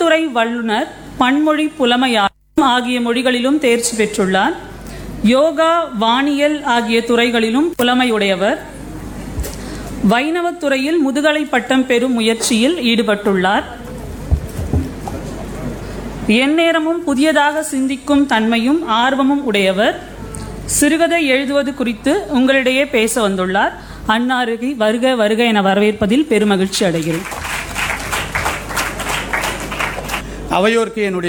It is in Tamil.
முத்துறை வல்லுனர், பன்மொழி புலமையாளர் ஆகிய மொழிகளிலும் தேர்ச்சி பெற்றுள்ளார். யோகா, வானியல் ஆகிய துறைகளிலும் புலமையுடையவர். வைணவத்துறையில் முதுகலை பட்டம் பெறும் முயற்சியில் ஈடுபட்டுள்ளார். எந்நேரமும் புதியதாக சிந்திக்கும் தன்மையும் ஆர்வமும் உடையவர். சிறுகதை எழுதுவது குறித்து உங்களிடையே பேச வந்துள்ளார். அன்னாருக்கு வருக வருக என வரவேற்பதில் பெருமகிழ்ச்சி அடைகிறேன். அவையோருக்கு என்னுடைய